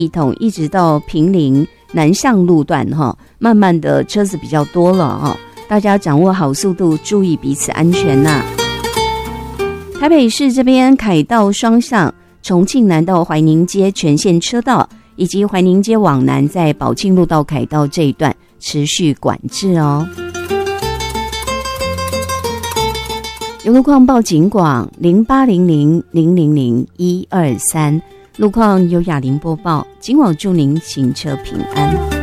一统一直到坪林南向路段哈，慢慢的车子比较多了哈，大家掌握好速度，注意彼此安全呐。台北市这边凯道双向，重庆南到怀宁街全线车道，以及怀宁街往南在宝庆路到凯道这一段持续管制哦。有路况报警广0800000123，路况由雅玲播报，今晚祝您行车平安。